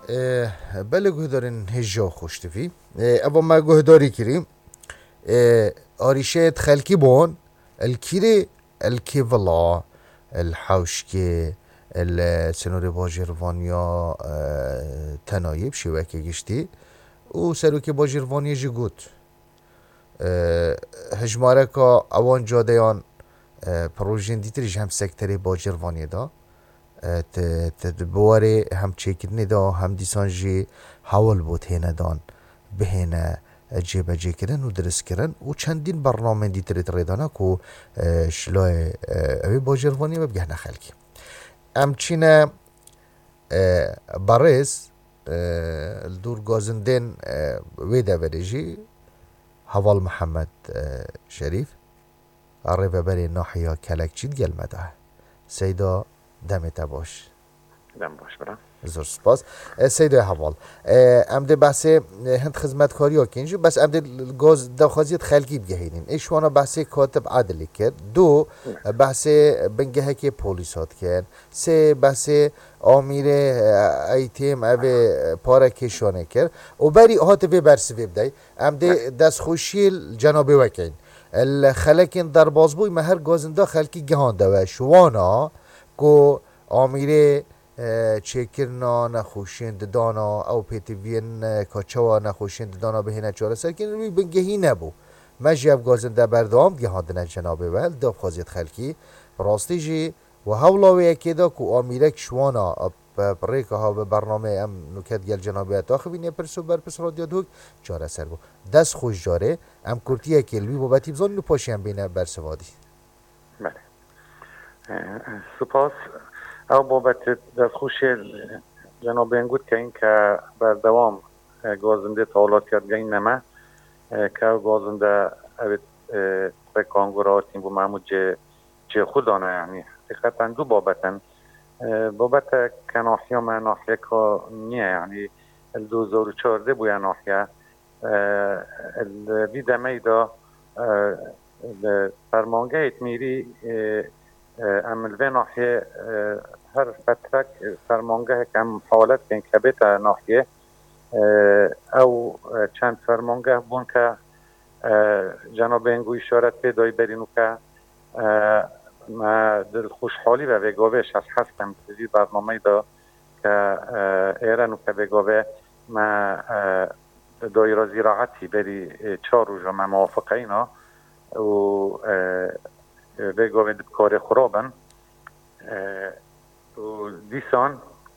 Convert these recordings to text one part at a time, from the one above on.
بله گهدارین هجا خوشتفی اما ما گهداری کریم آریشه خلکی بون الكيري الكي فلا الحوشكي السنوري باجرفانيا تنايب شوكي گشتي و سروكي باجرفانيا جي گوت هجماركا اوان جاديان پروژین دیتریش هم سکتری باجرفانيا دا تدبواري هم چیکرنی دا هم دیسان جی حول بود هینه دان بهینه جێبەجێ کردن و دروستکردن و چەندین بەرنامە دیترێت ڕێدانا و شلای ئەوێ باژێڕوانی بە بگەهنە خەڵکی ئەم چینە بەڕێز دوور گازندێن وێ دەڤەرێژی هەواڵ محەممەد شەریف ڕێڤەبەرێ ناحیا کەلەکچیت گەلمەدا سەیدا دەمێتە باش دم باش برا زۆر سپاس سەیدای هەواڵ ئەم دێ بەسێ هەند خزمەتکاریۆ کێنجی بەس ئەم دێ گۆز دەخوازیت خەلکی بگەهێنین ئیشوانە بەسێ کاتب عادلی کرد دو بەسێ بنگەهەکێ پۆلیسات کرد سێ بەسێ ئامیرێ ئەیتێم ئەوێ پارە کێشانێ کرد و بەری هاتەوێ بەرسێ بدەی ئەم دێ دەستخۆشی جەنابێ وەکەین خەلەکێن دەرباز بووی مە هەر گازندا خەلکی گەهاندەوە شوانە کو ئامیرێ چێکردنا نەخۆشیên didana ew pêtiviyên kaçawa nexweşiyên didana bihêne çareserkirin wî bingehî nebû me jî ev gazin de berdewam gihandine cenabê we davxwaziyet xelkî rastî jî û hewla wê yekê da ku amîrek şiwana rêka ha bi bername em nûket gel cenabê taxivînê pirs û berpirs radyo dûk çareser bû dest xweş jarê em kurtiyekê li wî babetî bizanîn û paşiyan bîne bersivadî سپاس او بابت دستخوش جنابین گوت که این که بردوام گازنده تولاد کردگین نمه که گازنده اوید بکانگوراتیم و محمود جه خودانه یعنی حقیقتا دو بابتن بابت که ناحیه ما ناحیه که نیه یعنی 2014 بویا ناحیه بیدمه دا فرمانگه اتمیری عمل به ناحیه هر فترک فرمانگه کم حالت کن که بیت ناحیه او چند فرمانگه بون که جناب انگو اشارت پیدای برینو که ما دل خوشحالی و بگاوش از هستم تزید برنامه دا که ایرانو که بگاوه ما دایره زراعتی بری 4 روز ما موافقه اینا و بگاوه کار خرابن و دیسان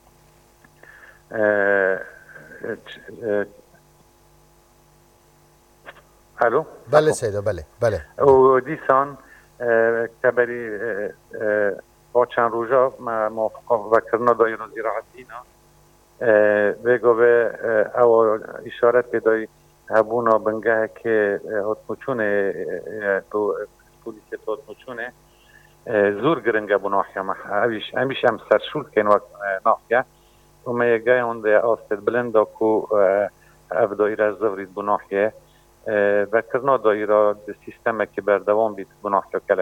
الو بله سیدا بله و دیسان که بری با چند روزا موافقه وکرنا دایره زراعتی اینا بگاوه او اشارت بدای هبونا بنگه که هاتموچونه پولیس هاتموچونه زور گرنگه بو ناحیه ما همیشه هم سرشول کن وقت ناحیه و ما یگه اونده آستد بلنده که اف دایره زورید بو ناحیه و کرنا دایره سیستمه که بردوام بید بو ناحیه